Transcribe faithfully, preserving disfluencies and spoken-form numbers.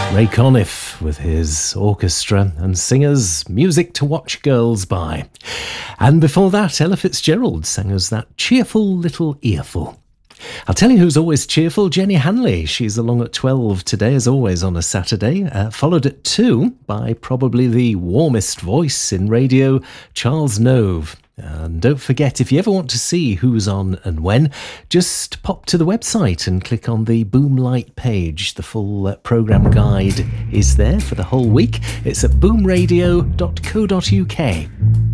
Ray Conniff with his orchestra and singers, Music to Watch Girls By. And before that, Ella Fitzgerald sang us that cheerful little earful. I'll tell you who's always cheerful, Jenny Hanley. She's along at twelve today, as always, on a Saturday. Uh, followed at two by probably the warmest voice in radio, Charles Nove. And don't forget, if you ever want to see who's on and when, just pop to the website and click on the Boomlight page. The full uh, programme guide is there for the whole week. It's at boom radio dot co dot uk.